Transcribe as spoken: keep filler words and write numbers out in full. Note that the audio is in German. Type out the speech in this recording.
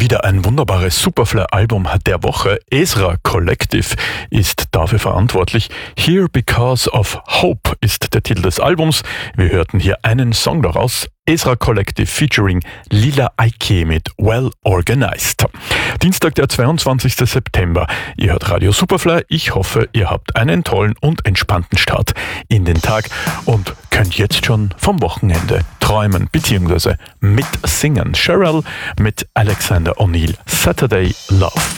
wieder ein wunderbares Superfly-Album der Woche. Ezra Collective ist dafür verantwortlich. Here Because of Hope ist der Titel des Albums. Wir hörten hier einen Song daraus. Ezra Collective featuring Lila Eike mit Well Organized. Dienstag, der zweiundzwanzigster September. Ihr hört Radio Superfly. Ich hoffe, ihr habt einen tollen und entspannten Start in den Tag und könnt jetzt schon vom Wochenende träumen bzw. mitsingen. Cheryl mit Alexander O'Neill, Saturday Love.